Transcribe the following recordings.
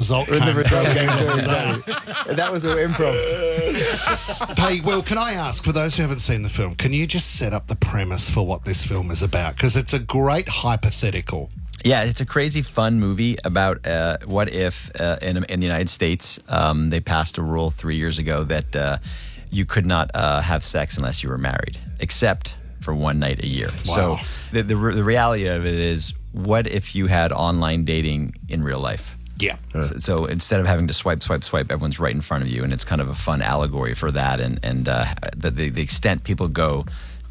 result When came the result through. came through, exactly. That was all improv. Hey, Will, can I ask, for those who haven't seen the film, can you just set up the premise for what this film is about? Because it's a great hypothetical. Yeah, it's a crazy fun movie about what if in the United States they passed a rule 3 years ago that you could not have sex unless you were married, except for one night a year. Wow. So the reality of it is, what if you had online dating in real life? Yeah. So instead of having to swipe, everyone's right in front of you, and it's kind of a fun allegory for that, and the extent people go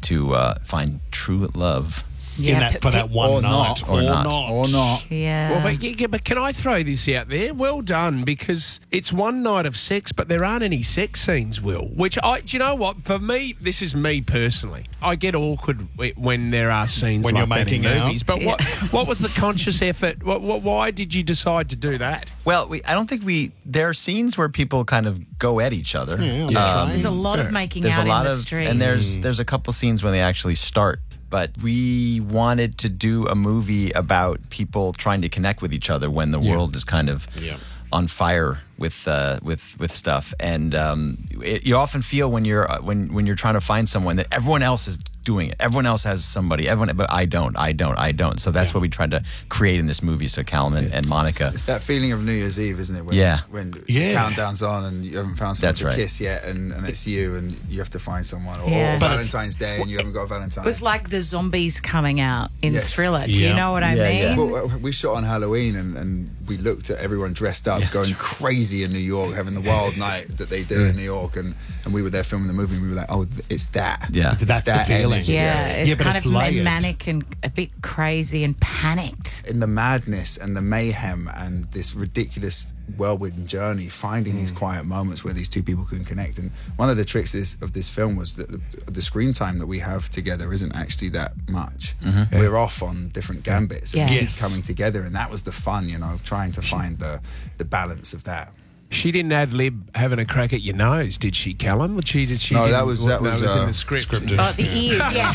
to find true love. Yeah, for that one or night. not. Or not. Or not. Yeah. Well, but can I throw this out there? Well done, because it's one night of sex, but there aren't any sex scenes, Will. Do you know what? For me, this is me personally. I get awkward when there are scenes When like you're that in making out. movies. But what was the conscious effort? Why did you decide to do that? Well, I don't think there are scenes where people kind of go at each other. There's a lot of making There's out a lot in the of, street. and there's a couple scenes when they actually start. But we wanted to do a movie about people trying to connect with each other when the world is kind of on fire with stuff. And you often feel when you're trying to find someone that everyone else is doing it. Everyone else has somebody. But I don't. So that's what we tried to create in this movie. So Callum and Monica. It's that feeling of New Year's Eve, isn't it? When the countdown's on and you haven't found someone to kiss yet, and it's you, and you have to find someone. Or Valentine's Day, and you haven't got a Valentine. It was like the zombies coming out in Thriller. Do Yeah. you know what I mean? Yeah. Well, we shot on Halloween, and we looked at everyone dressed up, going crazy in New York, having the wild night that they do in New York, and we were there filming the movie, and we were like, oh, it's that. Yeah. It's That's the that feeling. energy. Yeah, it's but kind it's of layered. manic and a bit crazy and panicked. In the madness and the mayhem and this ridiculous whirlwind journey, finding these quiet moments where these two people can connect. And one of the tricks of this film was that the screen time that we have together isn't actually that much. We're off on different gambits and we keep coming together, and that was the fun, trying to find the balance of that. She didn't ad-lib having a crack at your nose, did she, Callum? No, didn't- that was in the script. Oh, the ears. Yeah.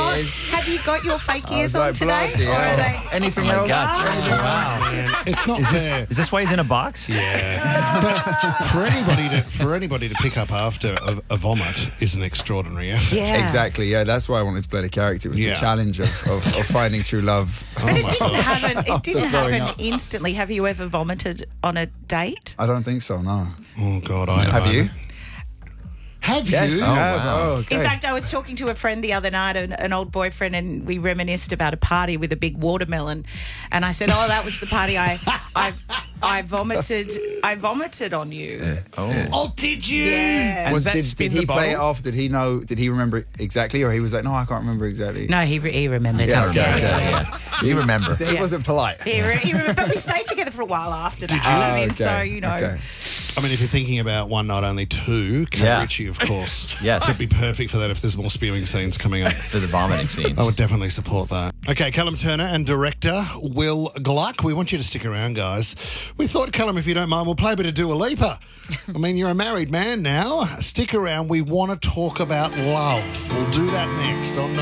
Have you got your fake ears on today? bloody Or are hell. they- Anything Oh my else? God. Wow. It's not fair. Is this why he's in a box? Yeah. But for anybody to pick up after a vomit is an extraordinary effort. Yeah. Exactly, yeah. That's why I wanted to play the character. It was the challenge of finding true love. But it didn't throwing happen up. instantly. Have you ever vomited on a date? I don't think so, no. Oh, God, I Have you? Have Yes. you? Oh, wow. Oh, okay. In fact, I was talking to a friend the other night, an old boyfriend, and we reminisced about a party with a big watermelon. And I said, "Oh, that was the party I vomited. I vomited on you." Oh, did you? Yeah. And Was that did spin he the play it bottle? off? Did he know? Did he remember it exactly, or he was like, "No, I can't remember exactly." No, he remembered. Yeah, Yeah, okay, yeah. You remember. So it wasn't polite. He remembered, but we stayed together for a while after that. you? I mean, Okay, so you know. okay. I mean, if you're thinking about one night only two, Kat Ritchie, of course. Yes. Could be perfect for that if there's more spewing scenes coming up. For the vomiting scenes. I would definitely support that. Okay, Callum Turner and director Will Gluck. We want you to stick around, guys. We thought, Callum, if you don't mind, we'll play a bit of Dua Lipa. I mean, you're a married man now. Stick around. We want to talk about love. We'll do that next on